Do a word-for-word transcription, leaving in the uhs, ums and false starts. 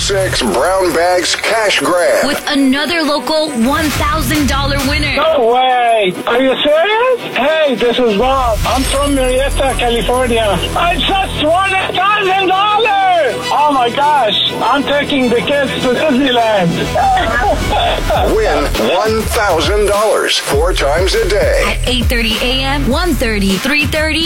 six Brown Bags Cash Grab. With another local one thousand dollars winner. No way! Are you serious? Hey, this is Bob. I'm from Murrieta, California. I just won one thousand dollars! Oh my gosh, I'm taking the kids to Disneyland. Win one thousand dollars four times a day. At eight thirty a.m., one thirty, three thirty,